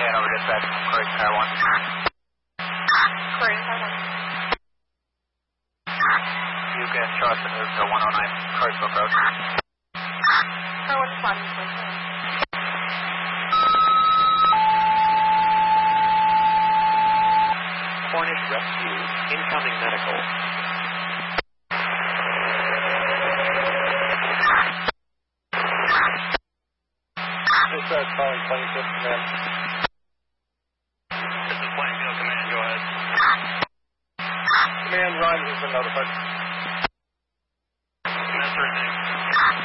And over dispatch, Croydon Car 1. Croydon Car 1. You can show us the move to 109 Croydon Road. Car 1 responding, please. Cornish Rescue, incoming medical. Dispatch calling Plainfield Command. This is Plainfield Command, go ahead. Command, Ryan has been notified.